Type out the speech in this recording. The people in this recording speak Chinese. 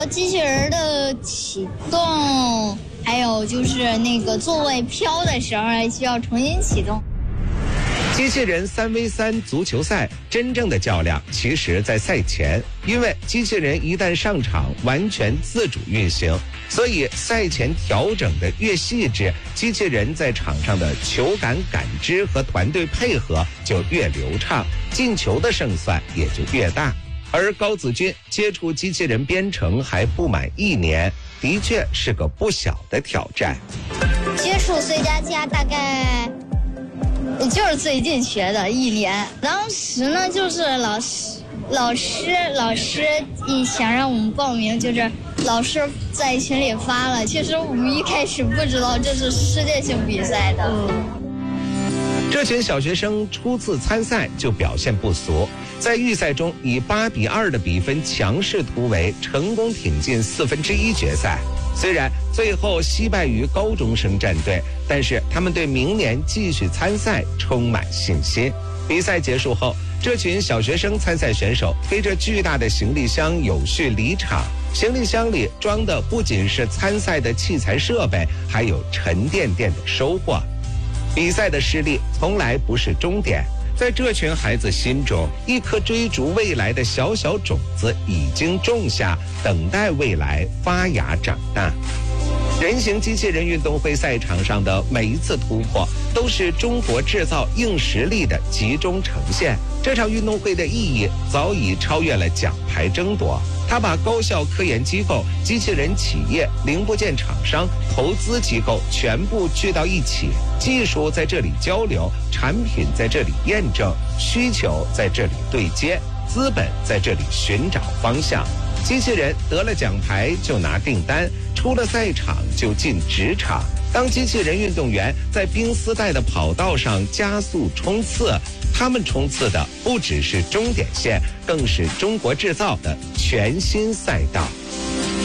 机器人的启动，还有就是那个座位飘的时候需要重新启动。 机器人3v3足球赛真正的较量其实在赛前，因为机器人一旦上场完全自主运行，所以赛前调整的越细致，机器人在场上的球感感知和团队配合就越流畅，进球的胜算也就越大。而高子君接触机器人编程还不满1年，的确是个不小的挑战。 接触 C++ 大概也就是最近学的1年，当时呢就是老师一想让我们报名，就是老师在群里发了，其实我们一开始不知道这是世界性比赛的。 这群小学生初次参赛就表现不俗，在预赛中以8-2的比分强势突围，成功挺进1/4决赛。虽然最后惜败于高中生战队，但是他们对明年继续参赛充满信心。比赛结束后，这群小学生参赛选手背着巨大的行李箱有序离场，行李箱里装的不仅是参赛的器材设备，还有沉甸甸的收获。比赛的失利从来不是终点，在这群孩子心中，一颗追逐未来的小小种子已经种下，等待未来发芽长大。人形机器人运动会赛场上的每一次突破，都是中国制造硬实力的集中呈现。这场运动会的意义早已超越了奖牌争夺，它把高校科研机构、机器人企业、零部件厂商、投资机构全部聚到一起，技术在这里交流，产品在这里验证，需求在这里对接，资本在这里寻找方向。机器人得了奖牌就拿订单，出了赛场就进职场。当机器人运动员在冰丝带的跑道上加速冲刺，他们冲刺的不只是终点线，更是中国制造的全新赛道。